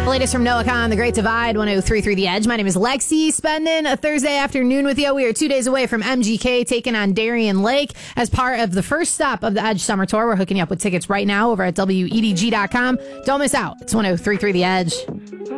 latest from Noah Khan, The Great Divide, 103.3 The Edge. My name is Lexi, spending a Thursday afternoon with you. We are 2 days away from MGK taking on Darien Lake as part of the first stop of the Edge Summer Tour. We're hooking you up with tickets right now over at WEDG.com. Don't miss out. It's 103.3 The Edge.